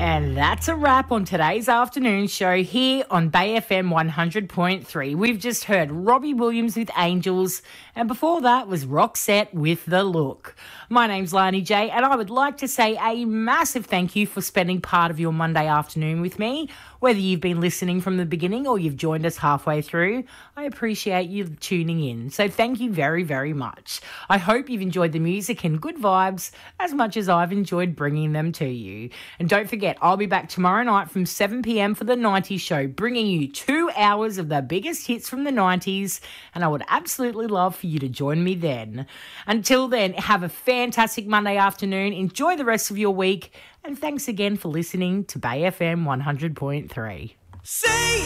And that's a wrap on today's afternoon show here on Bay FM 100.3. We've just heard Robbie Williams with Angels, and before that was Roxette with The Look. My name's Lani J, and I would like to say a massive thank you for spending part of your Monday afternoon with me. Whether you've been listening from the beginning or you've joined us halfway through, I appreciate you tuning in. So thank you very, very much. I hope you've enjoyed the music and good vibes as much as I've enjoyed bringing them to you. And don't forget, I'll be back tomorrow night from 7 p.m. for the 90s show, bringing you 2 hours of the biggest hits from the 90s, and I would absolutely love for you to join me then. Until then, have a fantastic Monday afternoon, enjoy the rest of your week, and thanks again for listening to Bay FM 100.3. Say